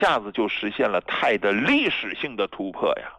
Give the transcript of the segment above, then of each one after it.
下子就实现了钛的历史性的突破呀。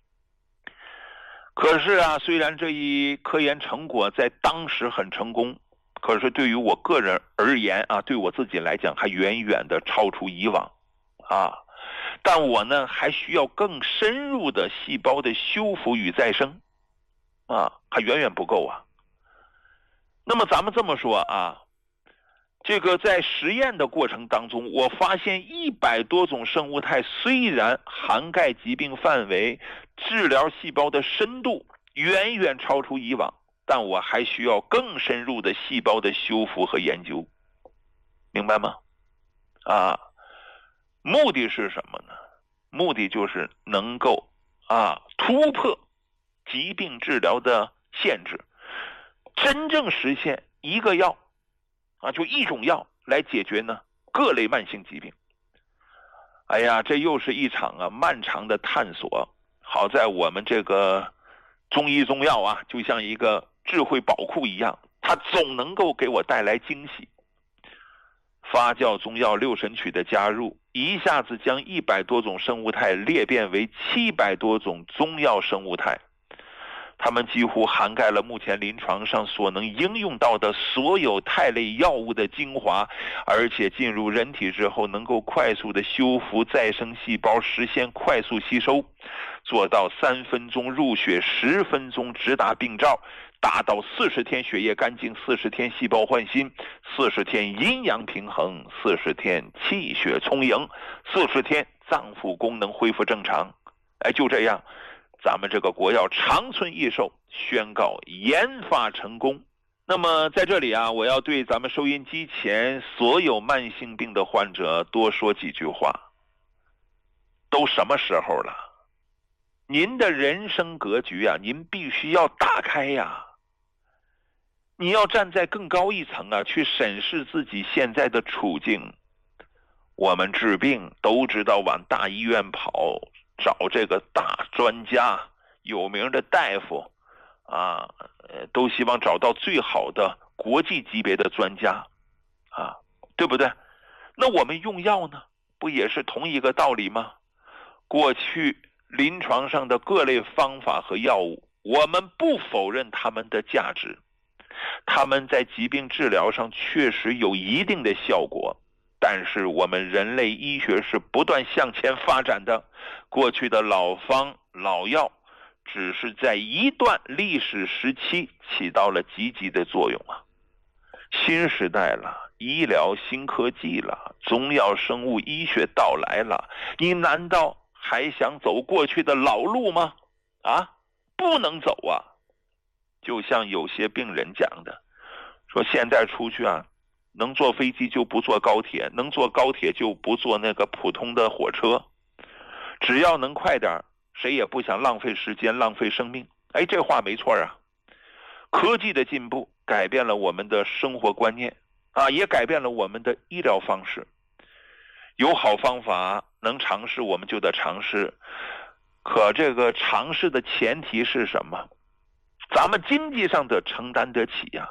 可是啊，虽然这一科研成果在当时很成功，可是对于我个人而言啊，对我自己来讲还远远的超出以往啊。但我呢还需要更深入的细胞的修复与再生啊，还远远不够啊。那么咱们这么说啊，这个在实验的过程当中，我发现100多种生物肽虽然涵盖疾病范围、治疗细胞的深度远远超出以往，但我还需要更深入的细胞的修复和研究，明白吗？啊，目的是什么呢？目的就是能够突破疾病治疗的限制，真正实现一个药就一种药来解决呢各类慢性疾病。哎呀，这又是一场漫长的探索。好在我们这个中医中药就像一个智慧宝库一样，它总能够给我带来惊喜。发酵中药六神曲的加入，一下子将100多种生物肽裂变为700多种中药生物肽，它们几乎涵盖了目前临床上所能应用到的所有肽类药物的精华，而且进入人体之后能够快速的修复再生细胞，实现快速吸收，做到3分钟入血10分钟直达病灶，达到40天血液干净，40天细胞换新，40天阴阳平衡，40天气血充盈，40天脏腑功能恢复正常。就这样，咱们这个国药长春益寿宣告研发成功。那么在这里我要对咱们收音机前所有慢性病的患者多说几句话。都什么时候了？您的人生格局您必须要打开呀。你要站在更高一层去审视自己现在的处境。我们治病都知道往大医院跑，找这个大专家、有名的大夫都希望找到最好的国际级别的专家对不对？那我们用药呢，不也是同一个道理吗？过去临床上的各类方法和药物，我们不否认它们的价值，它们在疾病治疗上确实有一定的效果，但是我们人类医学是不断向前发展的，过去的老方老药只是在一段历史时期起到了积极的作用新时代了，医疗新科技了，中药生物医学到来了，你难道还想走过去的老路吗？不能走就像有些病人讲的，说现在出去能坐飞机就不坐高铁，能坐高铁就不坐那个普通的火车，只要能快点，谁也不想浪费时间浪费生命。这话没错科技的进步改变了我们的生活观念也改变了我们的医疗方式。有好方法能尝试我们就得尝试，可这个尝试的前提是什么？咱们经济上得承担得起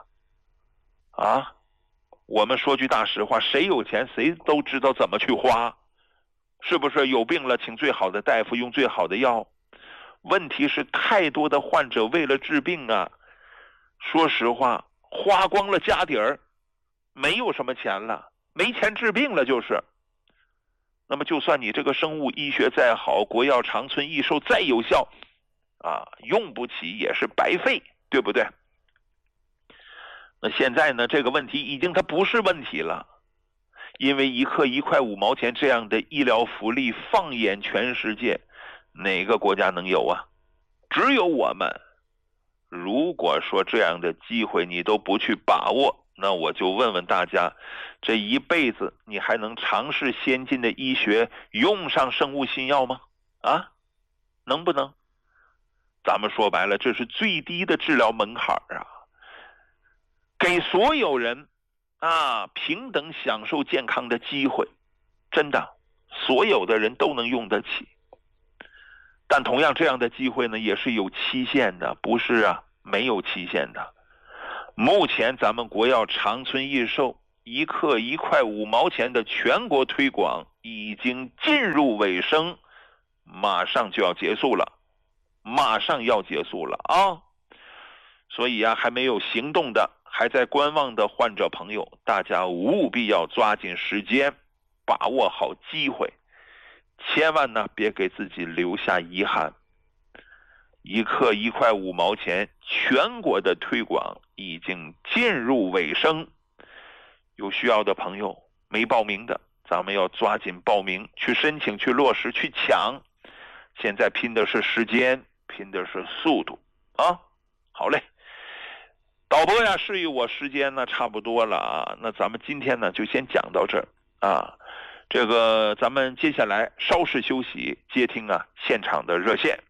我们说句大实话，谁有钱谁都知道怎么去花，是不是？有病了请最好的大夫，用最好的药。问题是太多的患者为了治病说实话花光了家底儿，没有什么钱了，没钱治病了就是。那么就算你这个生物医学再好，国药长春益寿再有效用不起也是白费，对不对？那现在呢，这个问题已经它不是问题了，因为1克1块5毛钱这样的医疗福利放眼全世界，哪个国家能有只有我们。如果说这样的机会你都不去把握，那我就问问大家，这一辈子你还能尝试先进的医学，用上生物新药吗？能不能？咱们说白了，这是最低的治疗门槛给所有人平等享受健康的机会，真的所有的人都能用得起。但同样这样的机会呢，也是有期限的，不是没有期限的。目前咱们国药长春益寿1克1块5毛钱的全国推广已经进入尾声，马上就要结束了，啊！所以啊，还没有行动的，还在观望的患者朋友，大家务必要抓紧时间，把握好机会，千万呢别给自己留下遗憾。一克1块5毛钱，全国的推广已经进入尾声，有需要的朋友没报名的，咱们要抓紧报名，去申请，去落实，去抢。现在拼的是时间，拼的是速度啊！好嘞，导播呀，示意我时间呢差不多了啊，那咱们今天呢就先讲到这儿啊。这个咱们接下来稍事休息，接听啊现场的热线。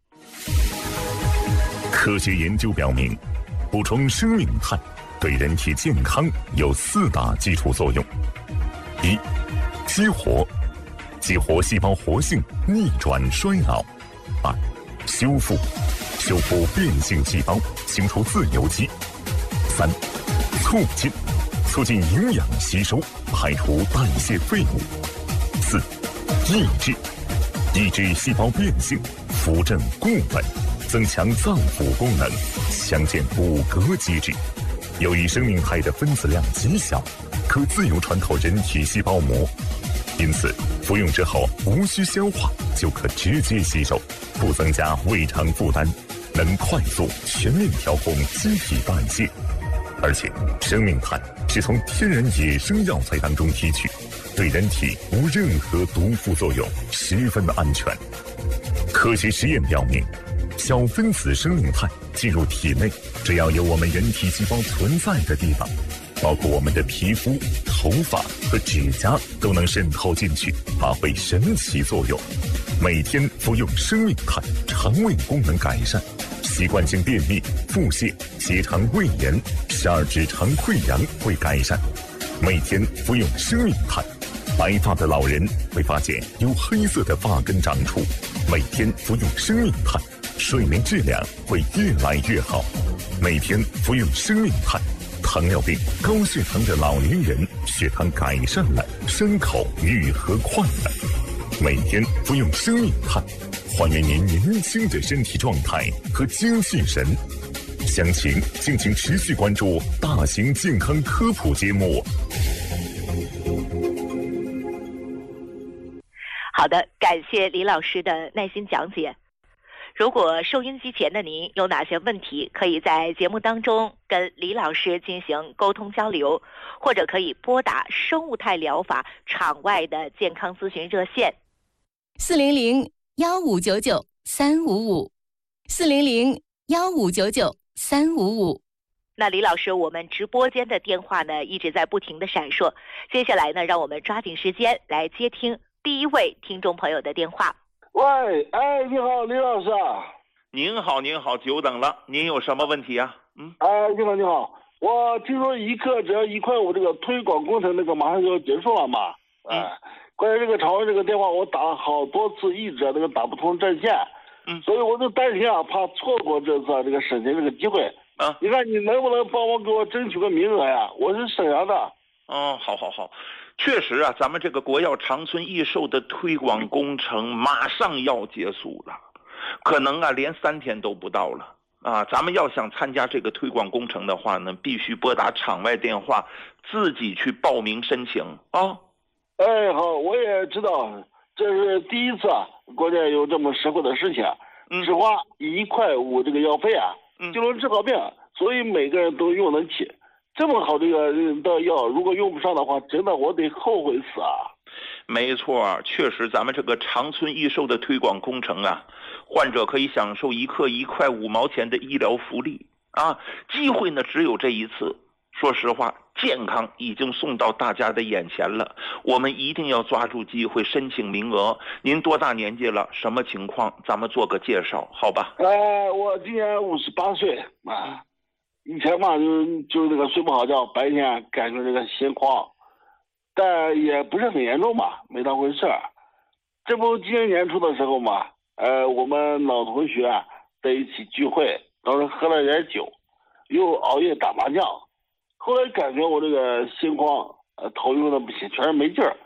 科学研究表明，补充生命碳对人体健康有4大基础作用：一、激活细胞活性，逆转衰老；二、修复变性细胞，清除自由基；三、促进营养吸收，排除代谢废物；四、抑制细胞变性，扶正固本，增强脏腑功能，强健骨骼机制。由于生命肽的分子量极小，可自由穿透人体细胞膜，因此服用之后无需消化就可直接吸收，不增加胃肠负担，能快速全面调控机体代谢。而且生命肽是从天然野生药材当中提取，对人体无任何毒副作用，十分的安全。科学实验表明，小分子生命肽进入体内，只要有我们人体细胞存在的地方，包括我们的皮肤、头发和指甲，都能渗透进去，发挥神奇作用。每天服用生命肽，肠胃功能改善，习惯性便秘、腹泻、结肠胃炎、十二指肠溃疡会改善。每天服用生命肽，白发的老人会发现有黑色的发根长出。每天服用生命肽，睡眠质量会越来越好。每天服用生命肽，糖尿病、高血糖的老年人血糖改善了，伤口愈合快了。每天服用生命肽，还原您年轻的身体状态和精气神。详情敬请持续关注大型健康科普节目。 好的，感谢李老师的耐心讲解。如果收音机前的您有哪些问题，可以在节目当中跟李老师进行沟通交流，或者可以拨打生物肽疗法场外的健康咨询热线 400-1599-355，400-1599-355。 那李老师，我们直播间的电话呢一直在不停的闪烁，接下来呢，让我们抓紧时间来接听第一位听众朋友的电话。 喂，哎，你好，李老师啊。 您好，久等了，您有什么问题啊？ 哎，你好，我听说一克只要1块5这个推广工程那个马上就要结束了嘛。关于这个长卫这个电话我打了好多次，一直那个打不通占线。所以我就担心啊，怕错过这次这个省钱这个机会。你看你能不能帮我给我争取个名额呀？我是沈阳的。 好，确实啊，咱们这个国药长春益寿的推广工程马上要结束了，可能啊连3天都不到了啊。咱们要想参加这个推广工程的话呢，必须拨打场外电话，自己去报名申请啊。 哎，好，我也知道这是第一次啊，国家有这么实惠的事情，只花1块5这个药费啊，就能治好病，所以每个人都用得起。这么好这个的药，如果用不上的话，真的我得后悔死啊！ 没错，确实咱们这个长春益寿的推广工程啊，患者可以享受1克1块5毛钱的医疗福利啊，机会呢只有这一次。说实话，健康已经送到大家的眼前了，我们一定要抓住机会申请名额。您多大年纪了？什么情况？咱们做个介绍，好吧？ 我今年58岁啊。以前嘛，就那个睡不好觉，白天感觉这个心慌，但也不是很严重嘛，没当回事儿。这不今年年初的时候嘛，我们老同学在一起聚会，当时喝了点酒，又熬夜打麻将，后来感觉我这个心慌，头晕的不行，全是没劲儿，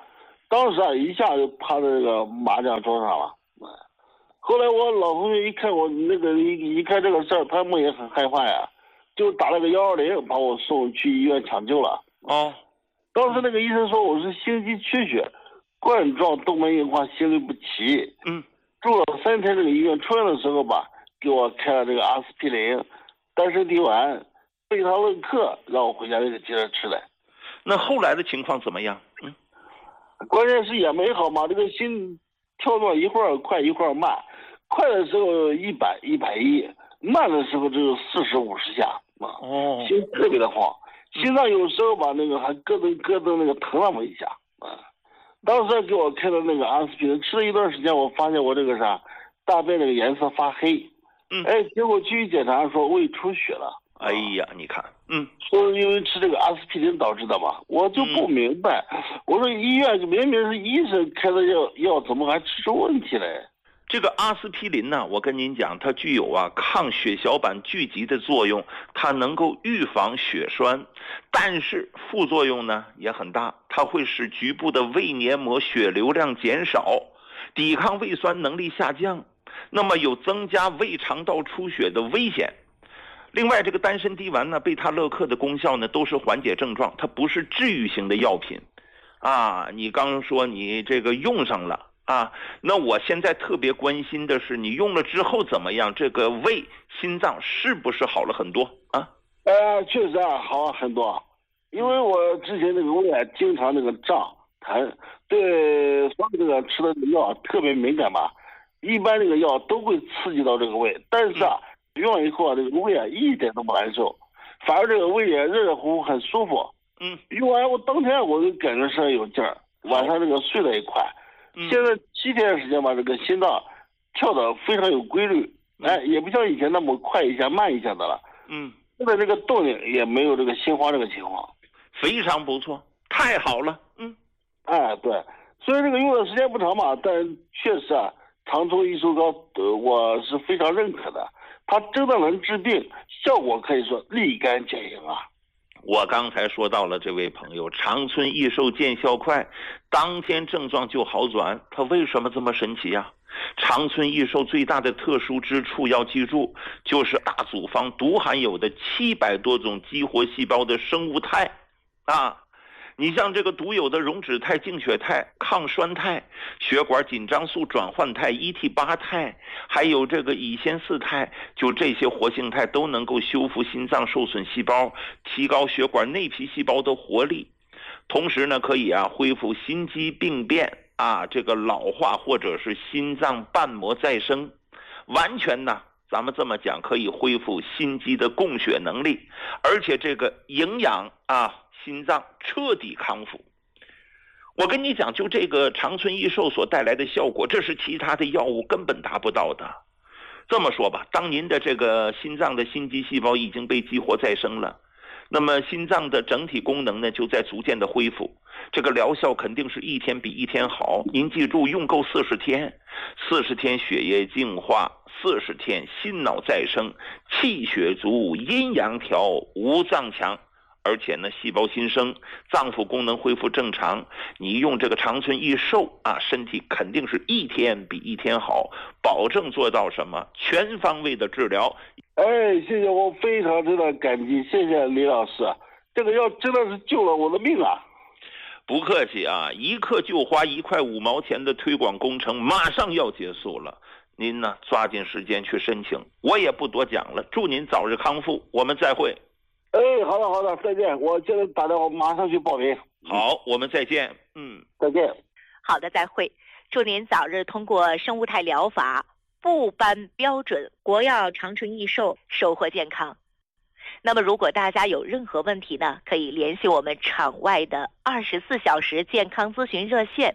当时啊一下就趴在这个麻将桌上了。后来我老同学一看我那个一看这个事儿，他们也很害怕呀，就打了个120，把我送去医院抢救了。 哦， 当时那个医生说我是心肌缺血，冠状动脉硬化，心律不齐。住了3天这个医院，出院的时候吧，给我开了这个阿司匹林、丹参滴丸、贝塔乐克，让我回家这个接着吃来。 那后来的情况怎么样？ 关键是也没好嘛，这个心跳动一会儿快一会儿慢，快的时候100、110，慢的时候只有40、50下啊。哦，心特别的慌，心脏有时候吧那个还咯噔咯噔那个疼那么一下啊。当时给我开的那个阿司匹林，吃了一段时间，我发现我这个啥大便那个颜色发黑。结果去检查说胃出血了。 哎呀，你看， 说是因为吃这个阿司匹林导致的嘛，我就不明白。我说医院明明是医生开的药，怎么还吃出问题来？ 这个阿司匹林呢，我跟您讲，它具有抗血小板聚集的作用，它能够预防血栓，但是副作用呢也很大，它会使局部的胃黏膜血流量减少，抵抗胃酸能力下降，那么有增加胃肠道出血的危险。另外，这个丹参滴丸呢、贝塔乐克的功效呢，都是缓解症状，它不是治愈型的药品啊。你刚说你这个用上了啊，那我现在特别关心的是，你用了之后怎么样？这个胃、心脏是不是好了很多啊？ 确实好很多，因为我之前那个胃经常那个胀疼，对所有这个吃的药特别敏感嘛，一般这个药都会刺激到这个胃，但是用了以后这个胃一点都不难受，反而这个胃热热乎乎很舒服。用完我当天我就感觉身上有劲儿，晚上这个睡得也快。现在7天的时间吧，这个心脏跳得非常有规律，也不像以前那么快一下慢一下的了。现在这个动静也没有这个心慌这个情况， 非常不错，太好了。 对，虽然这个用的时间不长嘛，但确实长春益寿膏我是非常认可的。它真的能治病，效果可以说立竿见影啊！ 我刚才说到了这位朋友，长春益寿见效快，当天症状就好转，它为什么这么神奇呀？长春益寿最大的特殊之处要记住，就是大组方独含有的700多种激活细胞的生物肽啊！你像这个独有的溶脂肽、净血肽、抗栓肽、血管紧张素转换肽、ET8肽，还有这个乙酰四肽，就这些活性肽都能够修复心脏受损细胞，提高血管内皮细胞的活力，同时呢可以恢复心肌病变这个老化或者是心脏瓣膜再生，完全呢咱们这么讲可以恢复心肌的供血能力，而且这个营养心脏彻底康复。我跟你讲，就这个长春益寿所带来的效果，这是其他的药物根本达不到的。这么说吧，当您的这个心脏的心肌细胞已经被激活再生了，那么心脏的整体功能呢就在逐渐的恢复，这个疗效肯定是一天比一天好。您记住，用够40天，40天血液净化，40天心脑再生，气血足，阴阳调，五脏强，而且呢细胞新生，脏腑功能恢复正常。你用这个长春益寿身体肯定是一天比一天好，保证做到什么全方位的治疗。 谢谢，我非常真的感激，谢谢李老师，这个药真的是救了我的命啊！ 不客气一克就花1块5毛钱的推广工程马上要结束了，您呢抓紧时间去申请，我也不多讲了，祝您早日康复，我们再会。 好的，再见，我现在打电话马上去报名。 好，我们再见。 再见。 好的，再会，祝您早日通过生物肽疗法部颁标准国药长春益寿收获健康。那么如果大家有任何问题呢，可以联系我们场外的24小时健康咨询热线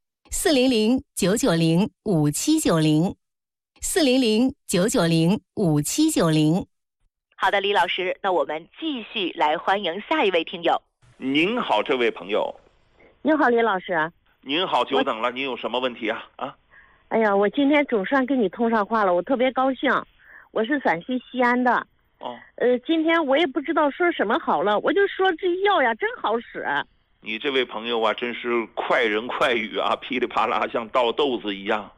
400-990-5790 400-990-5790。 好的，李老师，那我们继续来欢迎下一位听友。 您好，这位朋友。 您好，李老师。 您好，久等了，您有什么问题啊？ 哎呀，我今天总算跟你通上话了，我特别高兴。我是陕西西安的。 哦。 今天我也不知道说什么好了，我就说这药呀真好使。 你这位朋友啊，真是快人快语啊，噼里啪啦像倒豆子一样。